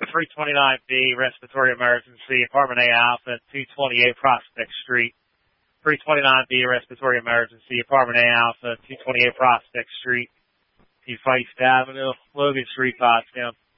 329B, respiratory emergency, apartment A Alpha, 228 Prospect Street. 329B, respiratory emergency, apartment A Alpha, 228 Prospect Street, East Avenue, Logan Street, Pottstown.